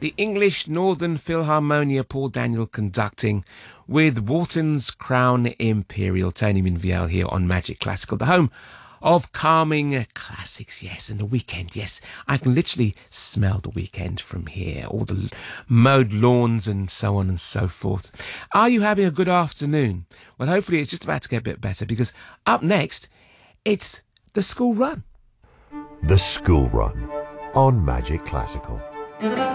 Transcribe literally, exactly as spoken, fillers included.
the English Northern Philharmonia, Paul Daniel conducting with Wharton's Crown Imperial. Tony Minviel here on Magic Classical, the home of calming classics, yes, and the weekend, yes. I can literally smell the weekend from here, all the mowed lawns and so on and so forth. Are you having a good afternoon? Well, hopefully it's just about to get a bit better, because up next, it's the school run. The School Run on Magic Classical.